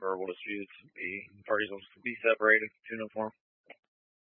or will disputes be parties will be separated to no form?